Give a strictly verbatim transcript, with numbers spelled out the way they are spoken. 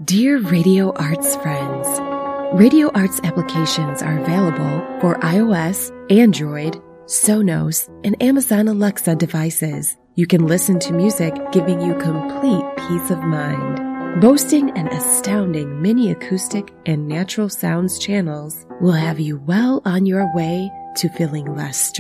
Dear Radio Arts friends, Radio Arts applications are available for iOS, Android, Sonos, and Amazon Alexa devices. You can listen to music giving you complete peace of mind. Boasting an astounding mini acoustic and natural sounds channels will have you well on your way to feeling less stressed.